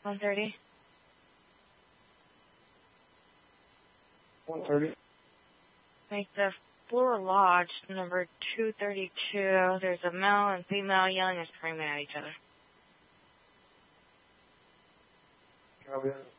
130. 130. Make the Bloor Lodge number 232. There's a male and female yelling and screaming at each other. Copy that.